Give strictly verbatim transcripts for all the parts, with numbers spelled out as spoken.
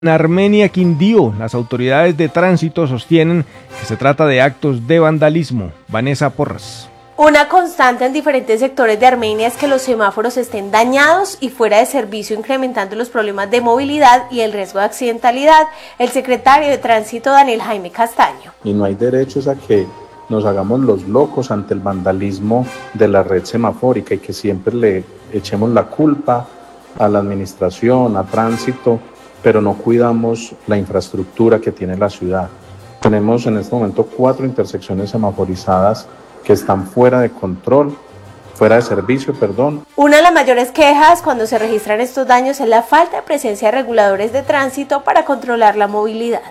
En Armenia, Quindío, las autoridades de tránsito sostienen que se trata de actos de vandalismo. Vanessa Porras. Una constante en diferentes sectores de Armenia es que los semáforos estén dañados y fuera de servicio, incrementando los problemas de movilidad y el riesgo de accidentalidad. El secretario de Tránsito, Daniel Jaime Castaño. Y no hay derechos a que nos hagamos los locos ante el vandalismo de la red semafórica y que siempre le echemos la culpa a la administración, a tránsito, pero no cuidamos la infraestructura que tiene la ciudad. Tenemos en este momento cuatro intersecciones semaforizadas que están fuera de control, fuera de servicio, perdón. Una de las mayores quejas cuando se registran estos daños es la falta de presencia de reguladores de tránsito para controlar la movilidad.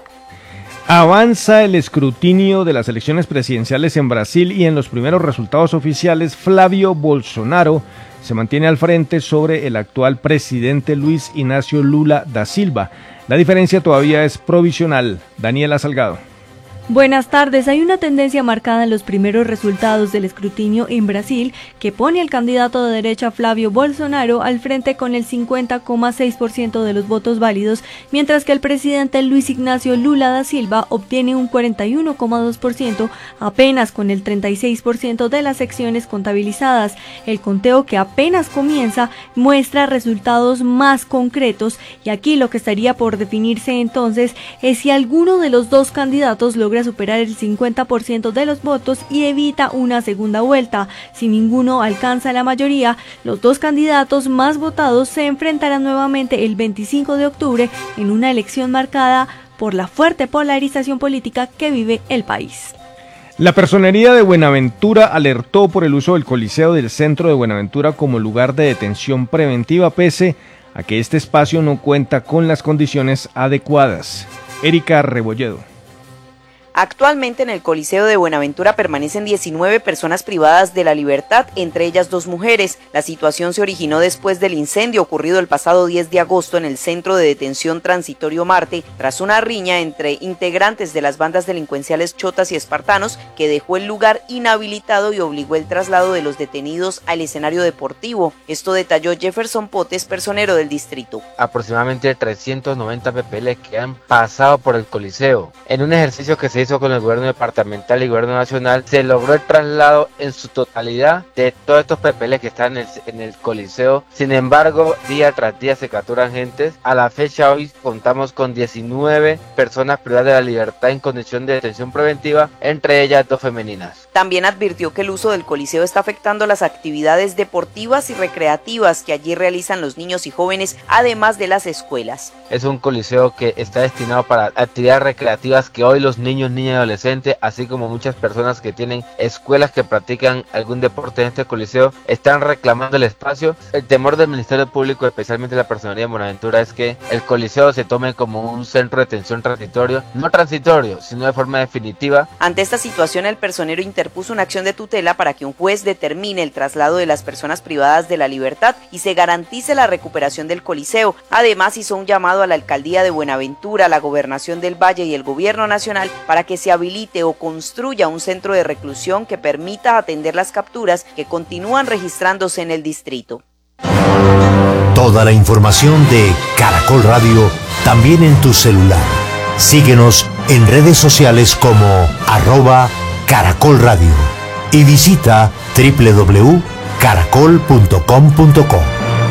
Avanza el escrutinio de las elecciones presidenciales en Brasil y en los primeros resultados oficiales, Flavio Bolsonaro se mantiene al frente sobre el actual presidente Luis Ignacio Lula da Silva. La diferencia todavía es provisional. Daniela Salgado. Buenas tardes. Hay una tendencia marcada en los primeros resultados del escrutinio en Brasil que pone al candidato de derecha Flavio Bolsonaro al frente con el cincuenta coma seis por ciento de los votos válidos, mientras que el presidente Luis Ignacio Lula da Silva obtiene un cuarenta y uno coma dos por ciento, apenas con el treinta y seis por ciento de las secciones contabilizadas. El conteo, que apenas comienza, muestra resultados más concretos y aquí lo que estaría por definirse entonces es si alguno de los dos candidatos logra superar el cincuenta por ciento de los votos y evita una segunda vuelta. Si ninguno alcanza la mayoría, los dos candidatos más votados se enfrentarán nuevamente el veinticinco de octubre en una elección marcada por la fuerte polarización política que vive el país. La Personería de Buenaventura alertó por el uso del Coliseo del centro de Buenaventura como lugar de detención preventiva, pese a que este espacio no cuenta con las condiciones adecuadas. Erika Rebolledo. Actualmente en el Coliseo de Buenaventura permanecen diecinueve personas privadas de la libertad, entre ellas dos mujeres. La situación se originó después del incendio ocurrido el pasado diez de agosto en el Centro de Detención Transitorio Marte, tras una riña entre integrantes de las bandas delincuenciales Chotas y Espartanos, que dejó el lugar inhabilitado y obligó el traslado de los detenidos al escenario deportivo. Esto detalló Jefferson Potes, personero del distrito. Aproximadamente trescientos noventa P P L que han pasado por el Coliseo. En un ejercicio que se hizo con el gobierno departamental y el gobierno nacional, se logró el traslado en su totalidad de todos estos P P L que están en el, en el Coliseo. Sin embargo, día tras día se capturan gentes. A la fecha hoy contamos con diecinueve personas privadas de la libertad en condición de detención preventiva, entre ellas dos femeninas. También advirtió que el uso del Coliseo está afectando las actividades deportivas y recreativas que allí realizan los niños y jóvenes, además de las escuelas. Es un coliseo que está destinado para actividades recreativas que hoy los niños, niñas y adolescentes, así como muchas personas que tienen escuelas que practican algún deporte en este coliseo, están reclamando el espacio. El temor del Ministerio Público, especialmente la Personería de Buenaventura, es que el coliseo se tome como un centro de detención transitorio, no transitorio, sino de forma definitiva. Ante esta situación, el personero interpuso una acción de tutela para que un juez determine el traslado de las personas privadas de la libertad y se garantice la recuperación del coliseo. Además, hizo un llamado a la Alcaldía de Buenaventura, la Gobernación del Valle y el Gobierno Nacional para que se habilite o construya un centro de reclusión que permita atender las capturas que continúan registrándose en el distrito. Toda la información de Caracol Radio también en tu celular. Síguenos en redes sociales como arroba Caracol Radio y visita doble u doble u doble u punto caracol punto com punto co.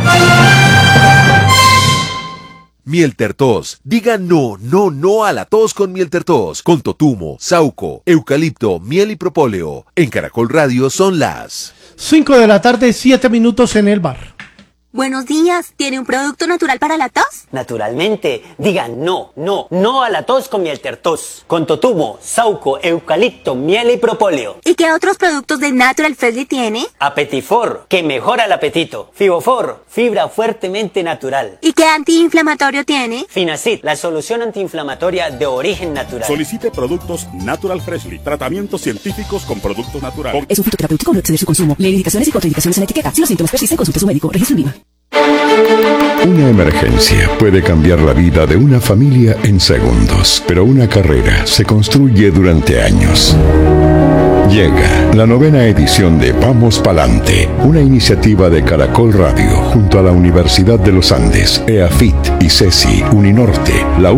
Mieltertos. Diga no, no, no a la tos con Mieltertos. Con totumo, sauco, eucalipto, miel y propóleo. En Caracol Radio son las cinco de la tarde, siete minutos en el bar. Buenos días, ¿tiene un producto natural para la tos? Naturalmente, digan no, no, no a la tos con Mieltertos. Con totumo, sauco, eucalipto, miel y propóleo. ¿Y qué otros productos de Natural Freshly tiene? Apetifor, que mejora el apetito. Fibofor, fibra fuertemente natural. ¿Y qué antiinflamatorio tiene? Finacid, la solución antiinflamatoria de origen natural. Solicite productos Natural Freshly, tratamientos científicos con productos naturales. Es un fitoterapéutico, no exceder su consumo. Lee indicaciones y contraindicaciones en la etiqueta. Si los síntomas persisten, consulte a su médico. Registro en IVA. Una emergencia puede cambiar la vida de una familia en segundos, pero una carrera se construye durante años. Llega la novena edición de Vamos Palante, una iniciativa de Caracol Radio junto a la Universidad de los Andes, EAFIT y CESI, Uninorte, la